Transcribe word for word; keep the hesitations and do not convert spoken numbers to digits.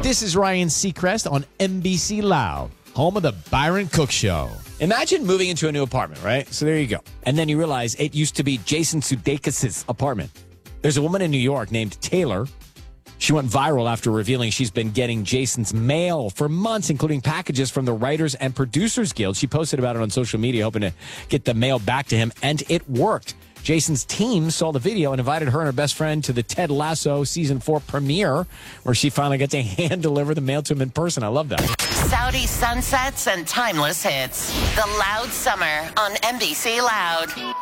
This is Ryan Seacrest on N B C Loud, home of the Byron Cook Show. Imagine moving into a new apartment, right? So there you go. And then you realize it used to be Jason Sudeikis' apartment. There's a woman in New York named Taylor. She went viral after revealing she's been getting Jason's mail for months, including packages from the Writers and Producers Guild. She posted about it on social media, hoping to get the mail back to him, and it worked. Jason's team saw the video and invited her and her best friend to the Ted Lasso season four premiere, where she finally got to hand deliver the mail to him in person. I love that. Saudi sunsets and timeless hits. The Loud Summer on N B C Loud.